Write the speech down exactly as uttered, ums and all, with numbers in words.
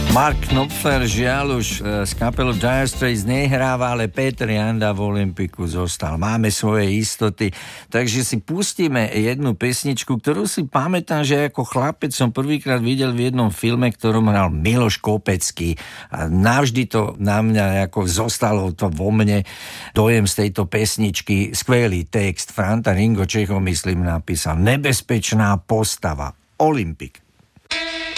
Mark Knopfler žiaľ už z kapelu Dire Straits nehráva, ale Peter Janda v Olympiku zostal. Máme svoje istoty, takže si pustíme jednu pesničku, ktorú si pamätám, že ako chlapec som prvýkrát videl v jednom filme, ktorom hral Miloš Kopecký. A navždy to na mňa ako zostalo to vo mne dojem z tejto pesničky. Skvelý text, Franta Ringo Čechov, myslím, napísal. Nebezpečná postava. Olympik.